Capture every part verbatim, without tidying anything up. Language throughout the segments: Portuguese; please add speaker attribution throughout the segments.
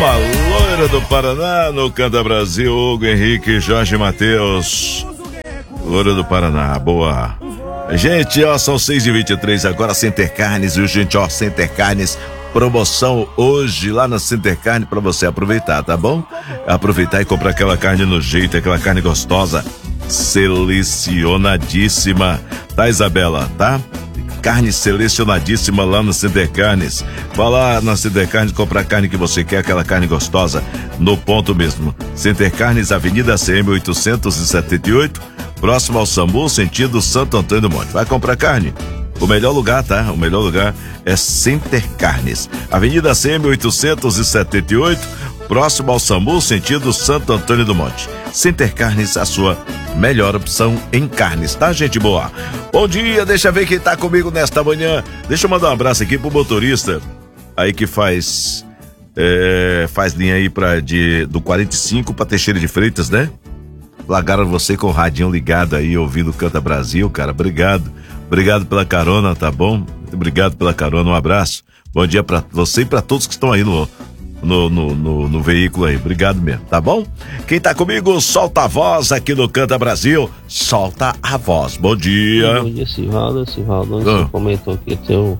Speaker 1: Uma loira do Paraná no Canta Brasil, Hugo Henrique, Jorge Mateus. Loira do Paraná, boa. Gente, ó, são seis e vinte e três agora, Center Carnes, e gente, ó, Center Carnes, promoção hoje lá na Center Carne pra você aproveitar, tá bom? Aproveitar e comprar aquela carne no jeito, aquela carne gostosa, selecionadíssima, tá, Isabela, tá? Carne selecionadíssima lá no Center Carnes. Vá lá na Center Carnes comprar a carne que você quer, aquela carne gostosa, no ponto mesmo. Center Carnes, Avenida C M oitocentos e setenta e oito, próximo ao SAMU, sentido Santo Antônio do Monte. Vai comprar carne? O melhor lugar, tá? O melhor lugar é Center Carnes. Avenida C M oitocentos e setenta e oito, próximo ao SAMU, sentido Santo Antônio do Monte. Center Carnes, a sua melhor opção em carnes, tá, gente boa? Bom dia, deixa eu ver quem tá comigo nesta manhã. Deixa eu mandar um abraço aqui pro motorista aí que faz é, faz linha aí pra, de, do quarenta e cinco pra Teixeira de Freitas, né? Largaram você com o radinho ligado aí, ouvindo Canta Brasil, cara, obrigado. Obrigado pela carona, tá bom? Muito obrigado pela carona, um abraço. Bom dia pra você e pra todos que estão aí no No, no, no, no veículo aí, obrigado mesmo, tá bom? Quem tá comigo, solta a voz aqui no Canta Brasil, solta a voz, bom dia.
Speaker 2: Bom dia, Sivaldo, Sivaldo, você ah. comentou que teu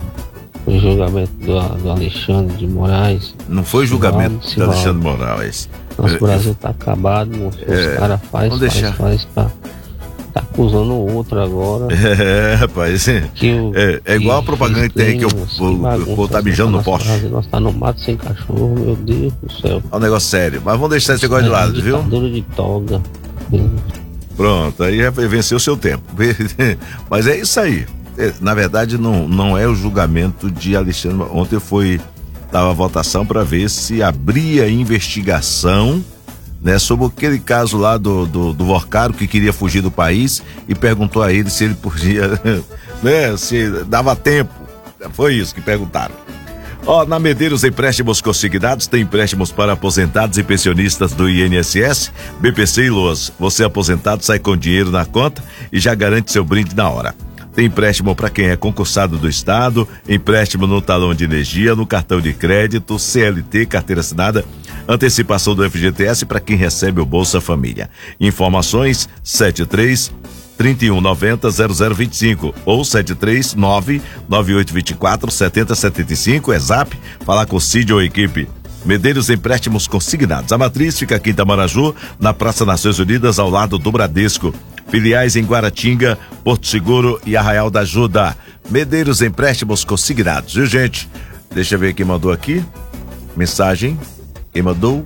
Speaker 2: o julgamento do, do Alexandre de Moraes.
Speaker 1: Não foi julgamento Sivaldo, do Alexandre de Moraes.
Speaker 2: Nosso Brasil tá acabado, moço, os é, caras faz, faz, faz pra... Tá acusando o outro agora.
Speaker 1: É, rapaz, que o, é, é igual a propaganda que tem que o povo tá mijando no poste.
Speaker 2: Nós tá no mato sem cachorro, meu Deus do céu.
Speaker 1: É um negócio sério, mas vamos deixar esse negócio de lado, viu?
Speaker 2: Ditadura de toga.
Speaker 1: Pronto, aí já venceu o seu tempo. Mas é isso aí. Na verdade, não, não é o julgamento de Alexandre. Ontem foi, tava a votação para ver se abria investigação, né, sobre aquele caso lá do, do, do Vorcaro, que queria fugir do país e perguntou a ele se ele podia, né, se dava tempo. Foi isso que perguntaram. Ó, na Medeiros Empréstimos Consignados tem empréstimos para aposentados e pensionistas do I N S S, B P C e L O A S. Você aposentado sai com dinheiro na conta e já garante seu brinde na hora. Tem empréstimo para quem é concursado do Estado, empréstimo no talão de energia, no cartão de crédito, C L T, carteira assinada, antecipação do F G T S para quem recebe o Bolsa Família. Informações sete três, trinta e um, noventa, zero zero vinte e cinco ou sete três nove, nove oito dois quatro, sete zero sete cinco, é Zap, falar com o Cid ou equipe. Medeiros Empréstimos Consignados. A matriz fica aqui em Itamaraju, na Praça Nações Unidas, ao lado do Bradesco. Filiais em Guaratinga, Porto Seguro e Arraial da Ajuda. Medeiros Empréstimos Consignados, viu, gente? Deixa eu ver quem mandou aqui. Mensagem. Quem mandou?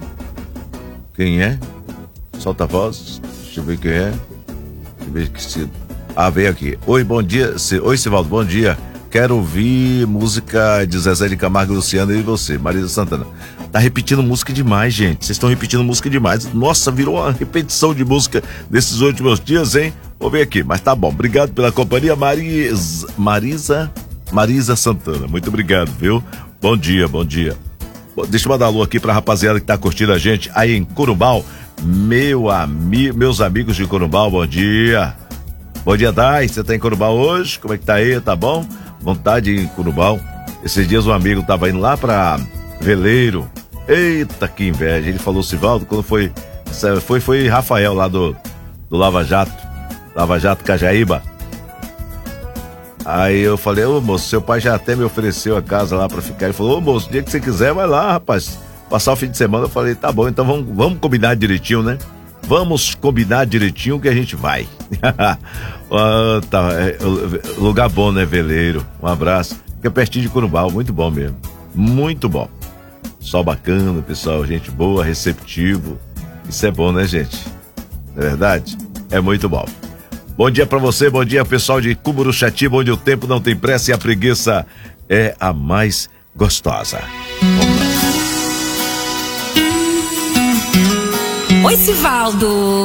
Speaker 1: Quem é? Solta a voz. Deixa eu ver quem é. Deixa eu ver que se... Ah, veio aqui. Oi, bom dia. Oi, Sivaldo, bom dia. Quero ouvir música de Zezé de Camargo e Luciano e você, Marisa Santana. Tá repetindo música demais, gente. Vocês estão repetindo música demais. Nossa, virou uma repetição de música desses últimos dias, hein? Vou ver aqui, mas tá bom. Obrigado pela companhia, Marisa, Marisa, Marisa Santana. Muito obrigado, viu? Bom dia, bom dia. Deixa eu mandar alô aqui pra rapaziada que tá curtindo a gente aí em Corumbau. Meu ami, meus amigos de Corumbau, bom dia. Bom dia, Dai. Você tá em Corumbau hoje? Como é que tá aí? Tá bom? Vontade de ir em Corumbau. Esses dias um amigo tava indo lá pra Veleiro. Eita, que inveja. Ele falou, Sivaldo, quando foi foi, foi Rafael lá do, do Lava Jato, Lava Jato Cajaíba. Aí eu falei, ô moço, seu pai já até me ofereceu a casa lá pra ficar. Ele falou, ô moço, o dia que você quiser, vai lá, rapaz, passar o fim de semana. Eu falei, tá bom, então vamos, vamos combinar direitinho, né? Vamos combinar direitinho que a gente vai. ah, tá, é, lugar bom, né, Veleiro? Um abraço. Fica pertinho de Corumbau, muito bom mesmo. Muito bom. Sol bacana, pessoal, gente boa, receptivo. Isso é bom, né, gente? Não é verdade? É muito bom. Bom dia pra você, bom dia, pessoal de Cumuruxatiba, onde o tempo não tem pressa e a preguiça é a mais gostosa.
Speaker 3: Oi, Sivaldo.